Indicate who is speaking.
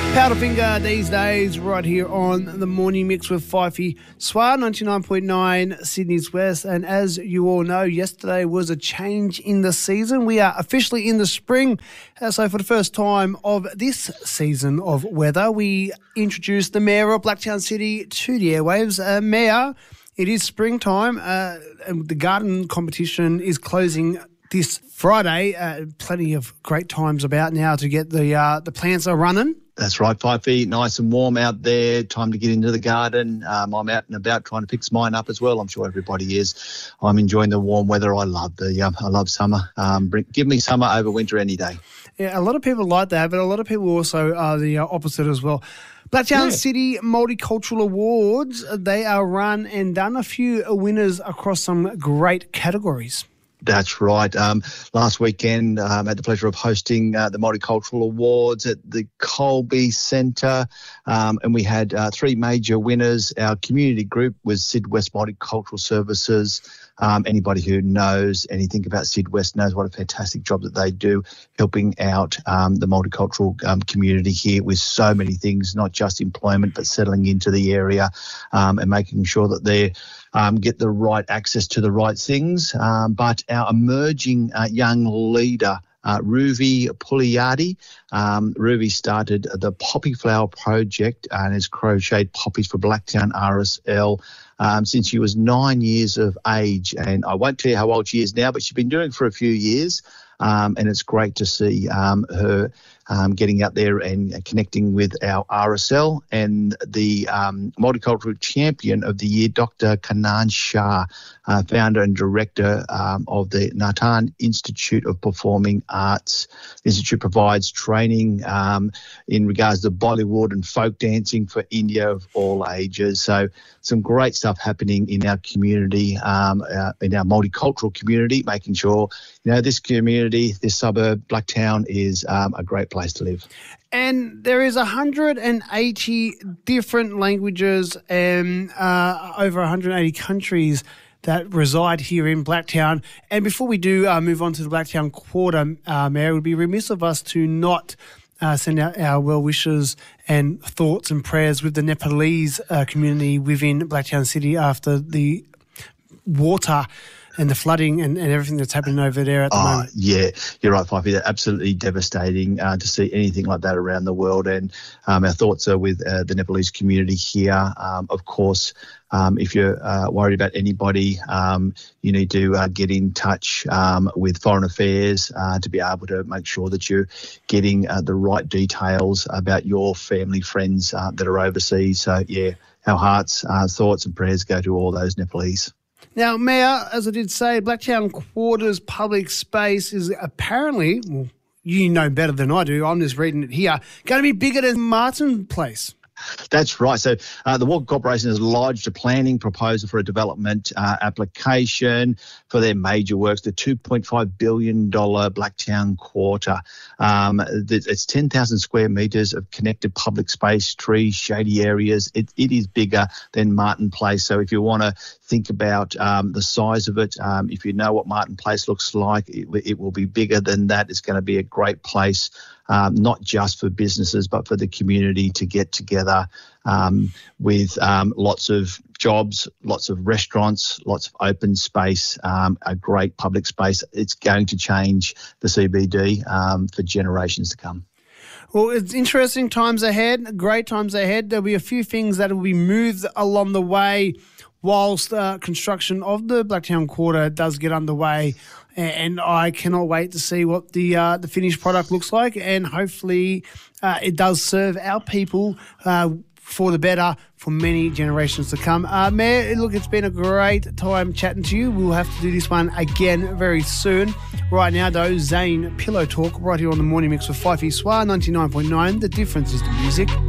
Speaker 1: Powderfinger these days, right here on the Morning Mix with Fifey Swar, 99.9 Sydney's West. And as you all know, yesterday was a change in the season. We are officially in the spring. So for the first time of this season of weather, we introduced the Mayor of Blacktown City to the airwaves. Mayor, it is springtime, and the garden competition is closing this Friday. Plenty of great times about now to get the plants are running.
Speaker 2: That's right, Fifey. Nice and warm out there. Time to get into the garden. I'm out and about trying to fix mine up as well. I'm sure everybody is. I'm enjoying the warm weather. I love summer. Give me summer over winter any day.
Speaker 1: Yeah, a lot of people like that, but a lot of people also are the opposite as well. Blacktown City Multicultural Awards, they are run and done. A few winners across some great categories.
Speaker 2: That's right. Last weekend, I had the pleasure of hosting the Multicultural Awards at the Colby Centre, and we had three major winners. Our community group was Syd West Multicultural Services. Anybody who knows anything about Syd West knows what a fantastic job that they do, helping out the multicultural community here with so many things, not just employment, but settling into the area and making sure that they get the right access to the right things. But our emerging young leader, Ruvi Puliati. Ruvi started the Poppy Flower Project and has crocheted poppies for Blacktown RSL since she was 9 years of age. And I won't tell you how old she is now, but she's been doing it for a few years. And it's great to see her getting out there and connecting with our RSL, and the Multicultural Champion of the Year, Dr. Kanan Shah, founder and director of the Natan Institute of Performing Arts. The Institute provides training in regards to Bollywood and folk dancing for India of all ages. So some great stuff happening in our community, in our multicultural community, making sure, this community, this suburb, Blacktown, is a great place to live.
Speaker 1: And there is 180 different languages and over 180 countries that reside here in Blacktown. And before we do move on to the Blacktown Quarter, Mayor, it would be remiss of us to not send out our well wishes and thoughts and prayers with the Nepalese community within Blacktown City after the water and the flooding and everything that's happening over there at the moment.
Speaker 2: Yeah, you're right, Fifey. They're absolutely devastating to see anything like that around the world. And our thoughts are with the Nepalese community here. Of course, if you're worried about anybody, you need to get in touch with Foreign Affairs to be able to make sure that you're getting the right details about your family, friends that are overseas. So, yeah, our hearts, thoughts and prayers go to all those Nepalese.
Speaker 1: Now, Mayor, as I did say, Blacktown Quarters public space is apparently, well, you know better than I do, I'm just reading it here, going to be bigger than Martin Place.
Speaker 2: That's right. So the Walker Corporation has lodged a planning proposal for a development application for their major works, the $2.5 billion Blacktown Quarter. It's 10,000 square metres of connected public space, trees, shady areas. It is bigger than Martin Place. So if you want to think about the size of it, if you know what Martin Place looks like, it will be bigger than that. It's going to be a great place, not just for businesses, but for the community to get together with lots of jobs, lots of restaurants, lots of open space, a great public space. It's going to change the CBD for generations to come.
Speaker 1: Well, it's interesting times ahead, great times ahead. There'll be a few things that will be moved along the way whilst construction of the Blacktown Quarter does get underway. And I cannot wait to see what the finished product looks like, and hopefully it does serve our people for the better for many generations to come. Mayor, look, it's been a great time chatting to you. We'll have to do this one again very soon. Right now, though, Zane Pillow Talk right here on the Morning Mix with Fifey Swar, 99.9. The difference is the music.